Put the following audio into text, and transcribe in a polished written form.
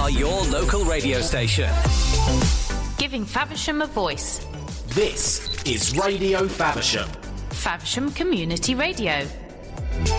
are your local radio station. Giving Faversham a voice. This is Radio Faversham. Faversham Community Radio.